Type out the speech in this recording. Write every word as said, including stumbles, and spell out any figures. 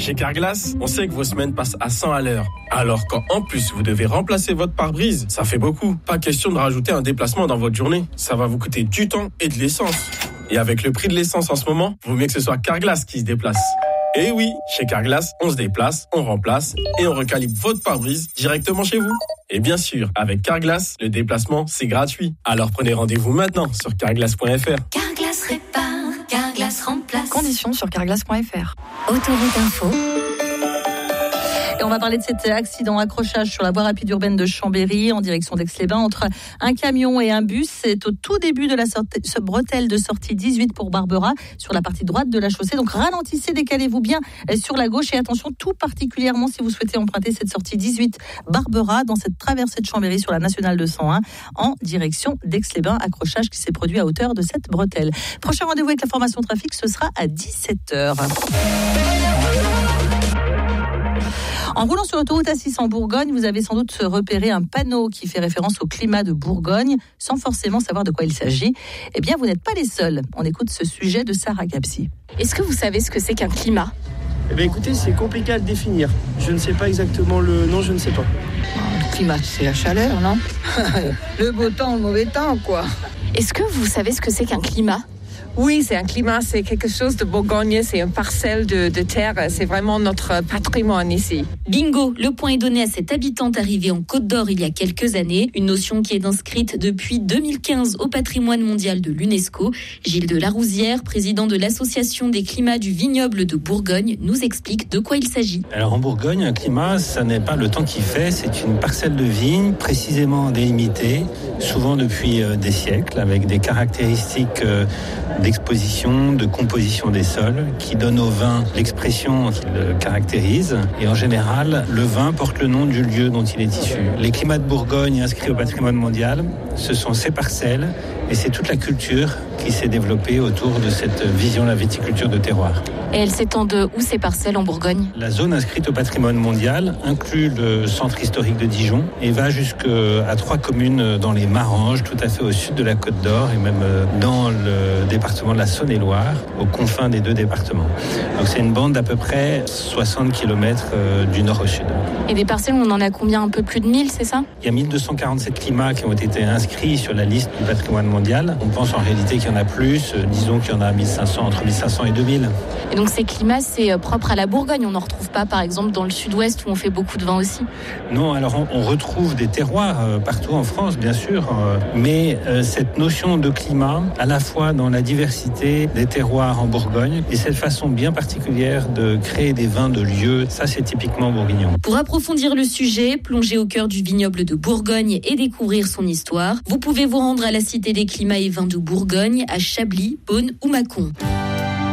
Chez Carglass, on sait que vos semaines passent à cent à l'heure. Alors quand en plus vous devez remplacer votre pare-brise, ça fait beaucoup. Pas question de rajouter un déplacement dans votre journée. Ça va vous coûter du temps et de l'essence. Et avec le prix de l'essence en ce moment, vaut mieux que ce soit Carglass qui se déplace. Et oui, chez Carglass, on se déplace, on remplace et on recalibre votre pare-brise directement chez vous. Et bien sûr, avec Carglass, le déplacement, c'est gratuit. Alors prenez rendez-vous maintenant sur carglass point f r. Carglass répare, Carglass remplace. Conditions sur carglass point f r. Autoroute Info. Et on va parler de cet accident accrochage sur la voie rapide urbaine de Chambéry en direction d'Aix-les-Bains entre un camion et un bus. C'est au tout début de la sortie, ce bretelle de sortie dix-huit pour Barbera sur la partie droite de la chaussée. Donc ralentissez, décalez-vous bien sur la gauche et attention tout particulièrement si vous souhaitez emprunter cette sortie dix-huit Barbera dans cette traversée de Chambéry sur la nationale deux cent un en direction d'Aix-les-Bains. Accrochage qui s'est produit à hauteur de cette bretelle. Prochain rendez-vous avec la formation trafic, ce sera à dix-sept heures. En roulant sur l'autoroute A six en Bourgogne, vous avez sans doute repéré un panneau qui fait référence au climat de Bourgogne, sans forcément savoir de quoi il s'agit. Eh bien, vous n'êtes pas les seuls. On écoute ce sujet de Sarah Capsi. Est-ce que vous savez ce que c'est qu'un climat ? Eh bien, écoutez, c'est compliqué à le définir. Je ne sais pas exactement le nom, je ne sais pas. Le climat, c'est la chaleur, non ? Le beau temps, le mauvais temps, quoi. Est-ce que vous savez ce que c'est qu'un climat ? Oui, c'est un climat, c'est quelque chose de Bourgogne, c'est une parcelle de, de terre, c'est vraiment notre patrimoine ici. Bingo, le point est donné à cette habitante arrivée en Côte d'Or il y a quelques années, une notion qui est inscrite depuis deux mille quinze au patrimoine mondial de l'UNESCO. Gilles de Larousière, président de l'association des climats du vignoble de Bourgogne, nous explique de quoi il s'agit. Alors en Bourgogne, un climat, ça n'est pas le temps qu'il fait, c'est une parcelle de vigne précisément délimitée, souvent depuis euh, des siècles, avec des caractéristiques euh, d'exposition, de composition des sols, qui donne au vin l'expression qui le caractérise. Et en général, le vin porte le nom du lieu dont il est issu. Les climats de Bourgogne inscrits au patrimoine mondial, ce sont ces parcelles et c'est toute la culture qui s'est développée autour de cette vision de la viticulture de terroir. Et elle s'étend de où ces parcelles en Bourgogne ? La zone inscrite au patrimoine mondial inclut le centre historique de Dijon et va jusqu'à trois communes dans les Maranges, tout à fait au sud de la Côte d'Or et même dans le département de la Saône-et-Loire, aux confins des deux départements. Donc c'est une bande d'à peu près soixante kilomètres du nord au sud. Et des parcelles, on en a combien ? Un peu plus de mille, c'est ça ? Il y a mille deux cent quarante-sept climats qui ont été inscrits sur la liste du patrimoine mondial. On pense en réalité qu'il y en a plus, disons qu'il y en a mille cinq cents, entre mille cinq cents et deux mille. Et donc ces climats, c'est propre à la Bourgogne. On n'en retrouve pas, par exemple, dans le sud-ouest où on fait beaucoup de vin aussi ? Non, alors on, on retrouve des terroirs euh, partout en France, bien sûr, euh, mais euh, cette notion de climat, à la fois dans la diversité des terroirs en Bourgogne et cette façon bien particulière de créer des vins de lieu, ça c'est typiquement bourguignon. Pour approfondir le sujet, plonger au cœur du vignoble de Bourgogne et découvrir son histoire, vous pouvez vous rendre à la Cité des climats et vins de Bourgogne, à Chablis, Beaune ou Mâcon.